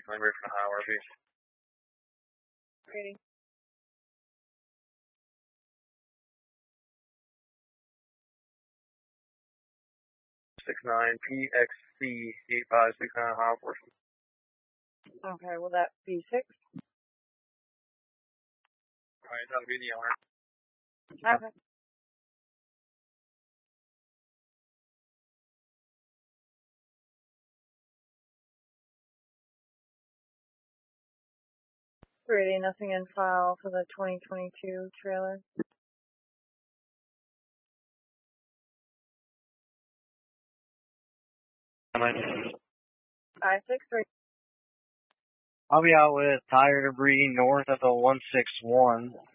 I'm ready for the high RV. Ready. 69 PXC 8569 high portion. Okay, will that be 6? Alright, that'll be the owner. Okay. Ready, nothing in file for the 2022 trailer. I-6-3. I'll be out with tire debris north of the 161.